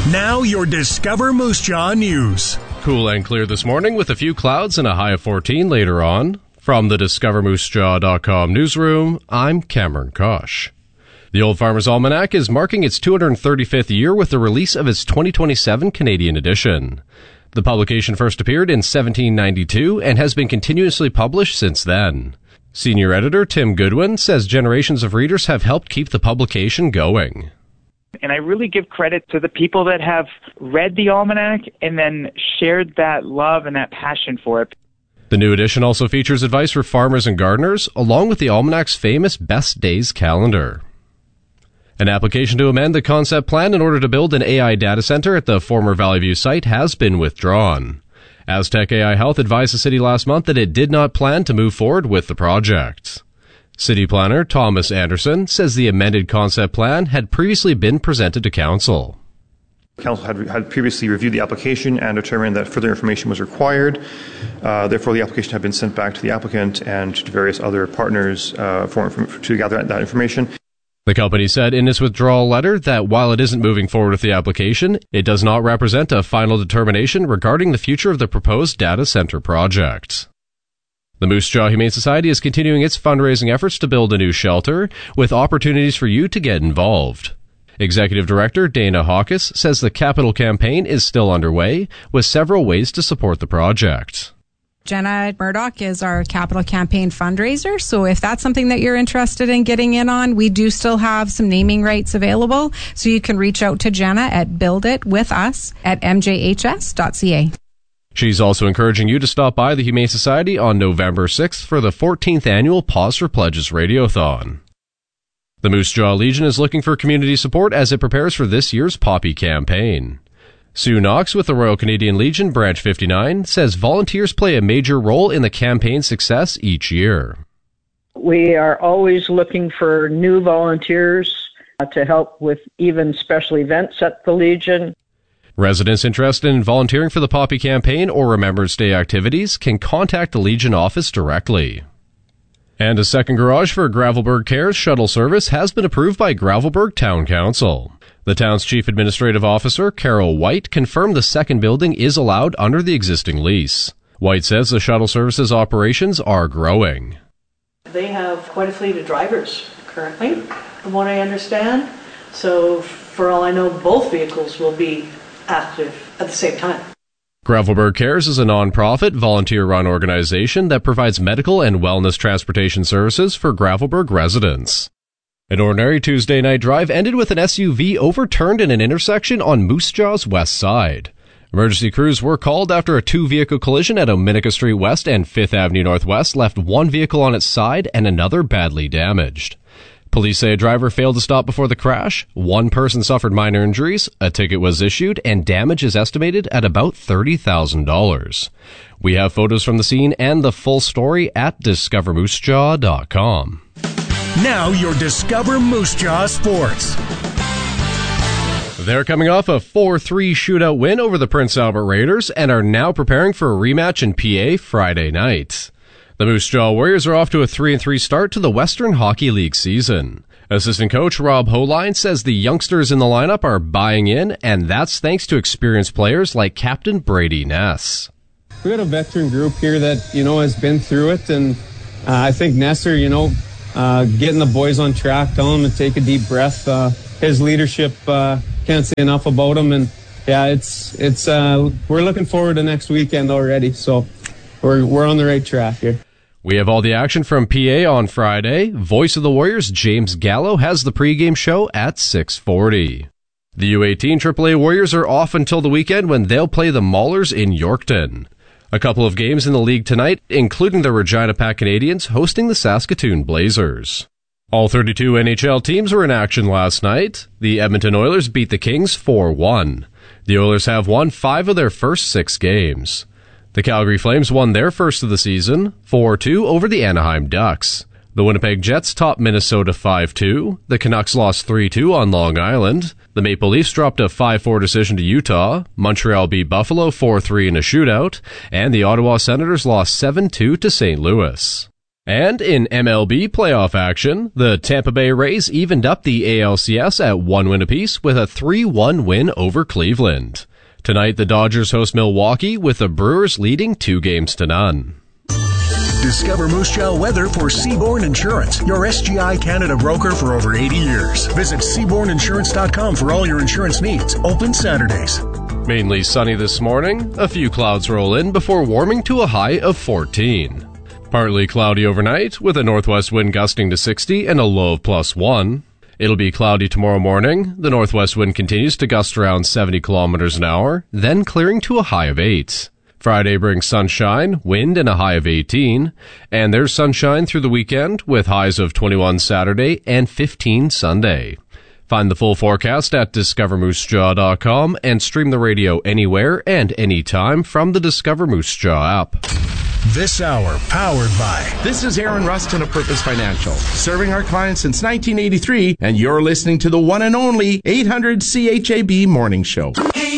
Now your Discover Moose Jaw news. Cool and clear this morning with a few clouds and a high of 14 later on. From the DiscoverMooseJaw.com newsroom, I'm Cameron Kosh. The Old Farmer's Almanac is marking its 235th year with the release of its 2027 Canadian edition. The publication first appeared in 1792 and has been continuously published since then. Senior editor Tim Goodwin says generations of readers have helped keep the publication going. And I really give credit to the people that have read the Almanac and then shared that love and that passion for it. The new edition also features advice for farmers and gardeners, along with the Almanac's famous Best Days calendar. An application to amend the concept plan in order to build an AI data center at the former Valley View site has been withdrawn. Aztec AI Health advised the city last month that it did not plan to move forward with the project. City planner Thomas Anderson says the amended concept plan had previously been presented to council. Council had previously reviewed the application and determined that further information was required. Therefore, the application had been sent back to the applicant and to various other partners to gather that information. The company said in its withdrawal letter that while it isn't moving forward with the application, it does not represent a final determination regarding the future of the proposed data center project. The Moose Jaw Humane Society is continuing its fundraising efforts to build a new shelter, with opportunities for you to get involved. Executive Director Dana Hawkes says the capital campaign is still underway, with several ways to support the project. Jenna Murdoch is our capital campaign fundraiser, so if that's something that you're interested in getting in on, we do still have some naming rights available, so you can reach out to Jenna at builditwithus@mjhs.ca. She's also encouraging you to stop by the Humane Society on November 6th for the 14th annual Pause for Pledges Radiothon. The Moose Jaw Legion is looking for community support as it prepares for this year's Poppy campaign. Sue Knox with the Royal Canadian Legion Branch 59 says volunteers play a major role in the campaign's success each year. We are always looking for new volunteers to help with even special events at the Legion. Residents interested in volunteering for the Poppy campaign or Remembrance Day activities can contact the Legion office directly. And a second garage for Gravelbourg Cares shuttle service has been approved by Gravelbourg Town Council. The town's chief administrative officer, Carol White, confirmed the second building is allowed under the existing lease. White says the shuttle service's operations are growing. They have quite a fleet of drivers currently, from what I understand. So for all I know, both vehicles will be active at the same time. Gravelbourg Cares is a non-profit, volunteer-run organization that provides medical and wellness transportation services for Gravelbourg residents. An ordinary Tuesday night drive ended with an SUV overturned in an intersection on Moose Jaw's west side. Emergency crews were called after a two-vehicle collision at Ominica Street West and 5th Avenue Northwest left one vehicle on its side and another badly damaged. Police say a driver failed to stop before the crash, one person suffered minor injuries, a ticket was issued, and damage is estimated at about $30,000. We have photos from the scene and the full story at DiscoverMooseJaw.com. Now your Discover Moose Jaw Sports. They're coming off a 4-3 shootout win over the Prince Albert Raiders and are now preparing for a rematch in PA Friday night. The Moose Jaw Warriors are off to a 3-3 start to the Western Hockey League season. Assistant coach Rob Holine says the youngsters in the lineup are buying in, and that's thanks to experienced players like Captain Brady Ness. We got a veteran group here that, has been through it, and I think Nesser, getting the boys on track, telling them to take a deep breath. His leadership, can't say enough about him, and yeah, we're looking forward to next weekend already, so we're on the right track here. We have all the action from PA on Friday. Voice of the Warriors, James Gallo, has the pregame show at 6:40. The U18 AAA Warriors are off until the weekend when they'll play the Maulers in Yorkton. A couple of games in the league tonight, including the Regina Pack Canadians hosting the Saskatoon Blazers. All 32 NHL teams were in action last night. The Edmonton Oilers beat the Kings 4-1. The Oilers have won 5 of their first 6 games. The Calgary Flames won their first of the season, 4-2 over the Anaheim Ducks. The Winnipeg Jets topped Minnesota 5-2. The Canucks lost 3-2 on Long Island. The Maple Leafs dropped a 5-4 decision to Utah. Montreal beat Buffalo 4-3 in a shootout. And the Ottawa Senators lost 7-2 to St. Louis. And in MLB playoff action, the Tampa Bay Rays evened up the ALCS at 1 win apiece with a 3-1 win over Cleveland. Tonight, the Dodgers host Milwaukee with the Brewers leading 2-0. Discover Moose Jaw weather for Seabourn Insurance, your SGI Canada broker for over 80 years. Visit SeabournInsurance.com for all your insurance needs. Open Saturdays. Mainly sunny this morning. A few clouds roll in before warming to a high of 14. Partly cloudy overnight with a northwest wind gusting to 60 and a low of +1. It'll be cloudy tomorrow morning. The northwest wind continues to gust around 70 kilometers an hour, then clearing to a high of 8. Friday brings sunshine, wind, and a high of 18. And there's sunshine through the weekend with highs of 21 Saturday and 15 Sunday. Find the full forecast at discovermoosejaw.com and stream the radio anywhere and anytime from the Discover Moose Jaw app. This hour powered by. This is Aaron Rustin of Purpose Financial, serving our clients since 1983, and you're listening to the one and only 800 CHAB Morning Show.